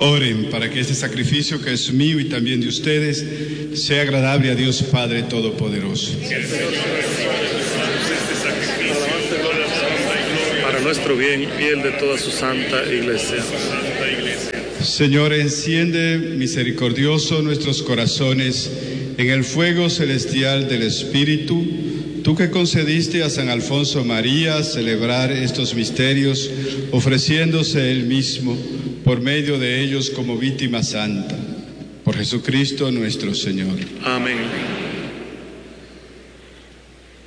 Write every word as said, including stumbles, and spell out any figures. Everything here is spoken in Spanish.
Oren para que este sacrificio que es mío y también de ustedes sea agradable a Dios Padre Todopoderoso. Para nuestro bien y el de toda su santa iglesia. Señor, enciende misericordioso nuestros corazones en el fuego celestial del Espíritu, tú que concediste a San Alfonso María celebrar estos misterios, ofreciéndose él mismo por medio de ellos como víctima santa. Por Jesucristo nuestro Señor. Amén.